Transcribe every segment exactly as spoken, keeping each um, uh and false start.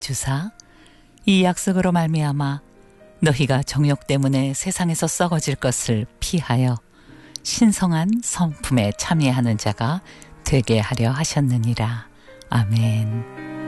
주사 이 약속으로 말미암아 너희가 정욕 때문에 세상에서 썩어질 것을 피하여 신성한 성품에 참여하는 자가 되게 하려 하셨느니라. 아멘.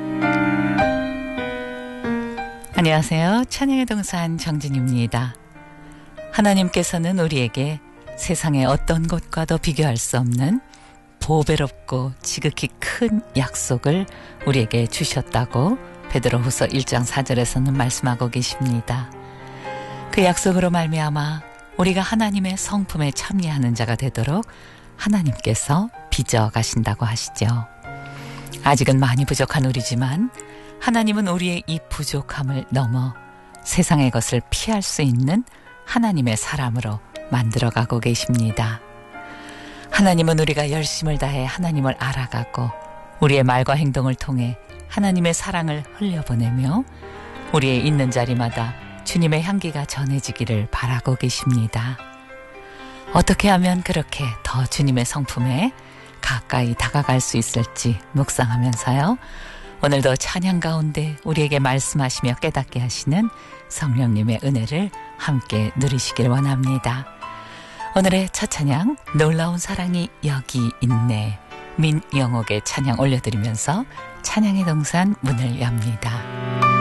안녕하세요. 찬양의 동산 정진입니다. 하나님께서는 우리에게 세상의 어떤 것과도 비교할 수 없는 보배롭고 지극히 큰 약속을 우리에게 주셨다고 베드로후서 일 장 사 절에서는 말씀하고 계십니다. 그 약속으로 말미암아 우리가 하나님의 성품에 참여하는 자가 되도록 하나님께서 빚어 가신다고 하시죠. 아직은 많이 부족한 우리지만 하나님은 우리의 이 부족함을 넘어 세상의 것을 피할 수 있는 하나님의 사람으로 만들어가고 계십니다. 하나님은 우리가 열심을 다해 하나님을 알아가고 우리의 말과 행동을 통해 하나님의 사랑을 흘려보내며 우리의 있는 자리마다 주님의 향기가 전해지기를 바라고 계십니다. 어떻게 하면 그렇게 더 주님의 성품에 가까이 다가갈 수 있을지 묵상하면서요. 오늘도 찬양 가운데 우리에게 말씀하시며 깨닫게 하시는 성령님의 은혜를 함께 누리시길 원합니다. 오늘의 첫 찬양 놀라운 사랑이 여기 있네 민영옥의 찬양 올려드리면서 찬양의 동산 문을 엽니다.